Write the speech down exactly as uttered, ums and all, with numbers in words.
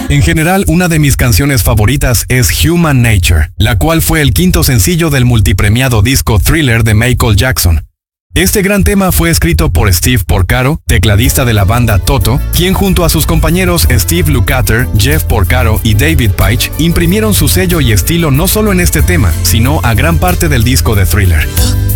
En general, una de mis canciones favoritas es Human Nature, la cual fue el quinto sencillo del multipremiado disco Thriller de Michael Jackson. Este gran tema fue escrito por Steve Porcaro, tecladista de la banda Toto, quien junto a sus compañeros Steve Lukather, Jeff Porcaro y David Paich imprimieron su sello y estilo no solo en este tema, sino a gran parte del disco de Thriller.